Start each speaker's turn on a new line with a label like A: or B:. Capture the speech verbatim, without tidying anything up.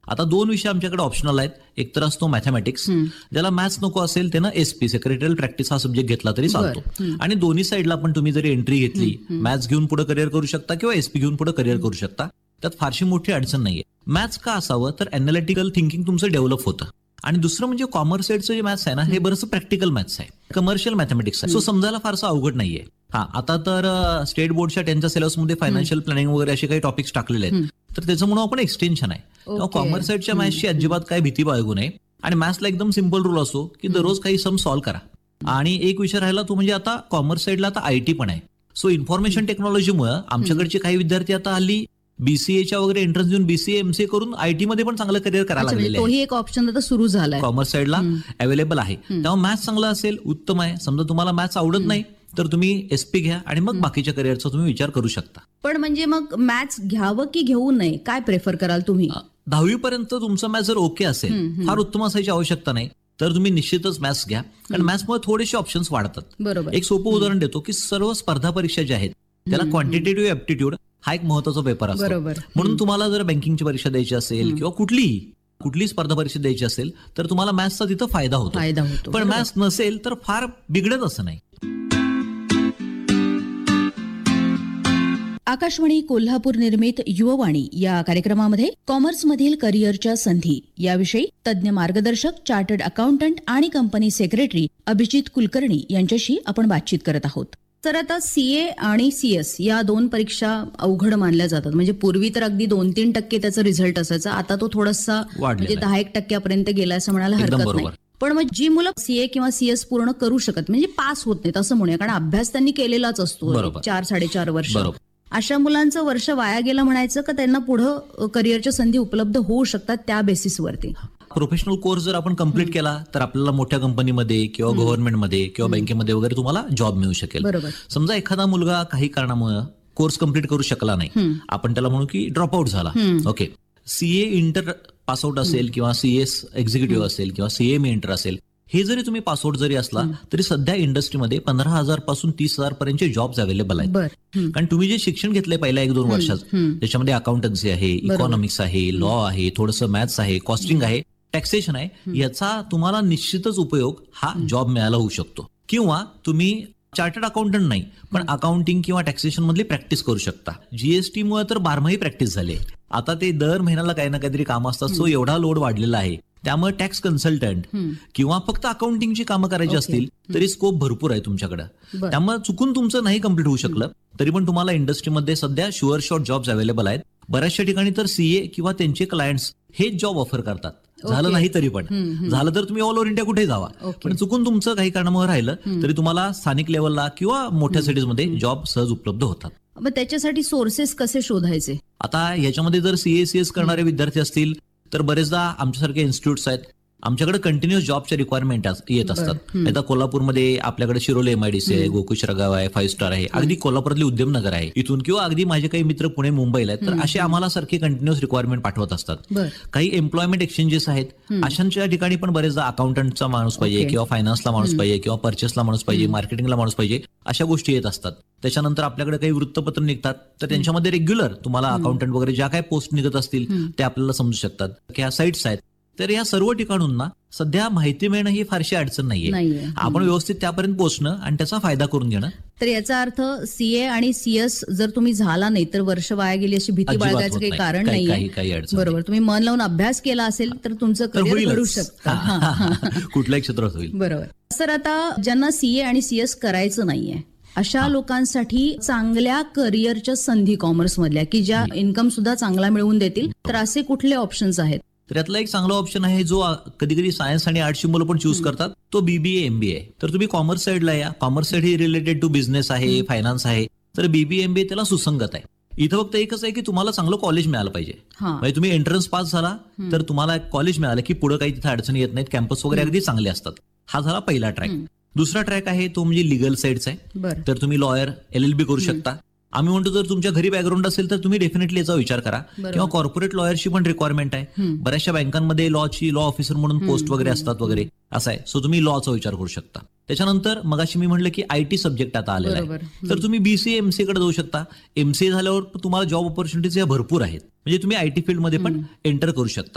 A: आता दोन विषय आमच्याकडे ऑप्शनल आहेत. एक तर असतो मॅथमॅटिक्स, ज्याला मॅथ्स नको असेल त्यानं एसपी सेक्रेटरियल प्रॅक्टिस हा सब्जेक्ट घेतला तरी चालतो. आणि दोन्ही साईडला पण तुम्ही जरी एंट्री घेतली, मॅथ्स घेऊन पुढे करिअर करू शकता किंवा एसपी घेऊन पुढे करिअर करू शकता. त्यात फारशी मोठी अडचण नाहीये. मॅथ्स का असावं तर अॅनालिटिकल थिंकिंग तुमचं डेव्हलप होतं. आणि दुसरं म्हणजे कॉमर्स साईडचं जे मॅथ्स आहे ना, हे बरंच प्रॅक्टिकल मॅथ्स आहे, कमर्शियल मॅथमॅटिक्स आहे. सो समजायला फारसं अवघड नाहीये. हा आता तर स्टेट बोर्डच्या त्यांच्या सिलेबसमध्ये फायनान्शियल प्लॅनिंग वगैरे असे काही टॉपिक्स टाकलेले आहेत, तर त्याच्यामुळे आपण एक्सटेन्शन आहे. तेव्हा कॉमर्स साईडच्या मॅथ्सची अजिबात काय भीती बाळगू नये. आणि मॅथ्सला एकदम सिम्पल रूल असो की दररोज काही सम सॉल्व्ह करा. आणि एक विषय राहिला तो म्हणजे आता कॉमर्स साईडला आता आयटी पण आहे. सो इन्फॉर्मेशन टेक्नॉलॉजीमुळे आमच्याकडचे काही विद्यार्थी आता हल्ली बीसीएच्या वगैरे एंट्रन्स देऊन बीसीए एमसीए करून आयटी मध्ये पण चांगलं करिअर करायला लागलेलं आहे.
B: तोही एक ऑप्शन आता सुरू झालाय,
A: कॉमर्स साईडला अवेलेबल आहे. तेव्हा मॅथ्स चांगलं असेल उत्तम आहे. समजा तुम्हाला मॅथ्स आवडत नाही तर तुम्ही एसपी घ्या आणि मग बाकीच्या करिअरचा तुम्ही विचार करू शकता.
B: पण म्हणजे मग मॅथ्स घ्यावं की घेऊ नये, काय प्रेफर कराल तुम्ही?
A: दहावी पर्यंत तुमचं मॅथ्स जर ओके असेल, फार उत्तम असायची आवश्यकता नाही, तर तुम्ही निश्चितच मॅथ्स घ्या. कारण मॅथ्समुळे थोडेसे ऑप्शन्स वाढतात.
B: बरोबर.
A: एक सोपं उदाहरण देतो की सर्व स्पर्धा परीक्षा ज्या आहेत त्याला क्वांटिटेटिव्ह ऍप्टिट्यूड हा एक महत्वाचा पेपर असतो. म्हणून तुम्हाला जर बँकिंगची परीक्षा द्यायची असेल किंवा कुठलीही कुठली स्पर्धा परीक्षा द्यायची असेल तर तुम्हाला मॅथ्सचा तिथं फायदा होतो.
B: फायदा होतो.
A: पण मॅथ्स नसेल तर फार बिघडत असं नाही.
B: आकाशवाणी कोल्हापूर निर्मित युववाणी या कार्यक्रमामध्ये कॉमर्समधील करिअरच्या संधी याविषयी तज्ज्ञ मार्गदर्शक, चार्टर्ड अकाउंटंट आणि कंपनी सेक्रेटरी अभिजित कुलकर्णी यांच्याशी आपण बातचीत करत आहोत. तर आता सीए आणि सीएस या दोन परीक्षा अवघड मानल्या जातात. म्हणजे पूर्वी तर अगदी दोन तीन टक्के त्याचा रिझल्ट असायचा, आता तो थोडासा म्हणजे दहा एक टक्क्यापर्यंत गेला असं म्हणायला हरकत नाही. पण मग जी मुलं सीए किंवा सीएस पूर्ण करू शकत म्हणजे पास होत नाहीत असं म्हणूया, कारण अभ्यास त्यांनी केलेलाच असतो चार साडेचार वर्ष, अशा मुलांचं वर्ष वाया गेलं म्हणायचं का त्यांना पुढे करिअरच्या संधी उपलब्ध होऊ शकतात त्या बेसिसवरती?
A: प्रोफेशनल कोर्स जर आपण कम्प्लीट केला तर आपल्याला मोठ्या कंपनीमध्ये किंवा गव्हर्नमेंटमध्ये किंवा बँकेमध्ये वगैरे तुम्हाला जॉब मिळू शकेल. समजा एखादा मुलगा काही कारणामुळे कोर्स कम्प्लीट करू शकला नाही, आपण त्याला म्हणू की ड्रॉपआउट झाला. ओके, सीए इंटर पासआउट असेल किंवा सीएस एक्झिक्युटिव्ह असेल किंवा सीएमए इंटर असेल, हे जरी तुम्ही पासआउट जरी असला तरी सध्या इंडस्ट्रीमध्ये पंधरा हजार पासून तीस हजार पर्यंतचे जॉब्स अवेलेबल आहेत. कारण तुम्ही जे शिक्षण घेतलंय पहिल्या एक दोन वर्षात त्याच्यामध्ये अकाउंटन्सी आहे, इकॉनॉमिक्स आहे, लॉ आहे, थोडंसं मॅथ्स आहे, कॉस्टिंग आहे, टॅक्सेशन आहे, याचा तुम्हाला निश्चितच उपयोग हा जॉब मिळायला होऊ शकतो. किंवा तुम्ही चार्टर्ड अकाउंटंट नाही पण अकाउंटिंग किंवा टॅक्सेशन मधली प्रॅक्टिस करू शकता. जीएसटी मुळे तर बारमाही प्रॅक्टिस झाली. आता ते दर महिन्याला काही ना काहीतरी काम असतात. सो एवढा लोड वाढलेला आहे, त्यामुळे टॅक्स कन्सल्टंट किंवा फक्त अकाउंटिंगची कामं करायची असतील तरी स्कोप भरपूर आहे तुमच्याकडे. त्यामुळे चुकून तुमचं नाही कम्प्लीट होऊ शकलं तरी पण तुम्हाला इंडस्ट्रीमध्ये सध्या शुअर शॉर्ट जॉब्स अवेलेबल आहेत. बऱ्याचशा ठिकाणी तर सीए किंवा त्यांचे क्लायंट्स हेच जॉब ऑफर करतात. झालं नाही तरी पण झालं तर तुम्ही ऑल ओव्हर इंडिया कुठे जावा, पण चुकून तुमचं काही कारणामुळे राहिलं तरी तुम्हाला स्थानिक लेवलला किंवा मोठ्या सिटीजमध्ये जॉब सहज उपलब्ध होतात.
B: मग त्याच्यासाठी सोर्सेस कसे शोधायचे?
A: आता याच्यामध्ये जर सीए सीएस करणारे विद्यार्थी असतील तर बरेचदा आमच्यासारखे इन्स्टिट्यूट्स आहेत, आमच्याकडे कंटिन्युअस जॉबच्या रिक्वायरमेंट येत असतात. आता कोल्हापूरमध्ये आपल्याकडे शिरोली एमआयडीसी आहे, गोकुळगाव आहे, फाईव्ह स्टार आहे, अगदी कोल्हापुरातली उद्यमनगर आहे इथून, किंवा अगदी माझे काही मित्र पुणे मुंबईला आहेत, तर असे आम्हाला सारखे कंटिन्युअस रिक्वायरमेंट पाठवत असतात. काही एम्प्लॉयमेंट एक्सचेंजेस आहेत, अशांच्या ठिकाणी पण बरेचदा अकाउंटंटचा माणूस पाहिजे किंवा फायनान्सला माणूस पाहिजे किंवा परचेसला माणूस पाहिजे, मार्केटिंगला माणूस पाहिजे, अशा गोष्टी येत असतात. त्याच्यानंतर आपल्याकडे काही वृत्तपत्र निघतात तर त्यांच्यामध्ये रेग्युलर तुम्हाला अकाउंटंट वगैरे ज्या काही पोस्ट निघत असतील ते आपल्याला समजू शकतात. ह्या साईट्स आहेत. तर या सर्व ठिकाणून सध्या माहिती मिळणं ही फारशी अडचण नाहीये. आपण व्यवस्थित त्यापर्यंत पोहोचणं आणि त्याचा फायदा करून घेणं.
B: तर याचा अर्थ सीए आणि सीएस जर तुम्ही झाला नाही तर वर्ष वाया गेली अशी भीती बाळगायचं काही कारण नाहीये. बरोबर, तुम्ही मन लावून अभ्यास केला असेल तर तुमचं करिअर घडू शकतं
A: कुठल्याही क्षेत्रात होईल.
B: बरोबर. सर, आता ज्यांना सीए आणि सीएस करायचं नाहीये अशा लोकांसाठी चांगल्या करिअरच्या संधी कॉमर्स मधल्या की ज्या इन्कम सुद्धा चांगला मिळवून देतील, तर असे कुठले ऑप्शन्स आहेत?
A: तर यातला एक चांगला ऑप्शन आहे जो कधी कधी सायन्स आणि आर्ट्सची मुलं पण चूज करतात, तो बीबीए एमबीए. तर तुम्ही कॉमर्स साईडला या, commerce side he related to business आहे, फायनान्स आहे, तर बीबीए एमबीए त्याला सुसंगत आहे. इथं फक्त एकच आहे की तुम्हाला चांगलं कॉलेज मिळालं पाहिजे. म्हणजे तुम्ही एंट्रन्स पास झाला तर तुम्हाला कॉलेज मिळालं की पुढे काही तिथे अडचणी येत नाहीत, कॅम्पस वगैरे अगदी चांगले असतात. हा झाला पहिला ट्रॅक. दुसरा ट्रॅक आहे तो म्हणजे लिगल साईडचा आहे. तर तुम्ही लॉयर एलएलबी करू शकता. आम्ही म्हणतो जर तुमच्या घरी बॅकग्राऊंड असेल तर तुम्ही डेफिनेटली याचा विचार करा. किंवा कॉर्पोरेट लॉयरची पण रिक्वायरमेंट आहे. बऱ्याचशा बँकांमध्ये लॉची लॉ ऑफिसर म्हणून पोस्ट वगैरे असतात वगैरे असं आहे. सो तुम्ही लॉचा विचार करू शकता. त्याच्यानंतर मगाशी मी म्हटलं की आयटी सब्जेक्ट आता आलेला आहे, तर तुम्ही बीसीए एमसीए कडे जाऊ शकता. एमसीए झाल्यावर तुम्हाला जॉब ऑपॉर्च्युनिटीज या भरपूर आहेत, म्हणजे तुम्ही आयटी फील्डमध्ये पण एंटर करू शकता.